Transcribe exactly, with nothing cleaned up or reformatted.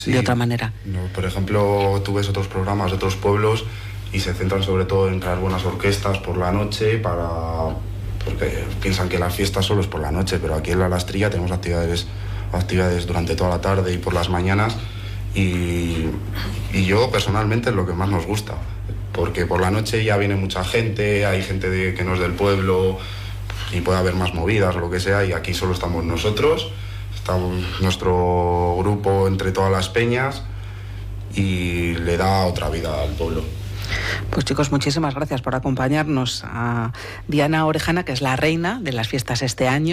sí, de otra manera. No, por ejemplo, tú ves otros programas de otros pueblos y se centran sobre todo en traer buenas orquestas por la noche para... porque piensan que la fiesta solo es por la noche, pero aquí en La Lastrilla tenemos actividades, actividades durante toda la tarde y por las mañanas y, y yo personalmente es lo que más nos gusta, porque por la noche ya viene mucha gente, hay gente de, que no es del pueblo y puede haber más movidas o lo que sea, y aquí solo estamos nosotros, estamos nuestro grupo entre todas las peñas y le da otra vida al pueblo. Pues chicos, muchísimas gracias por acompañarnos a Diana Orejana, que es la reina de las fiestas este año.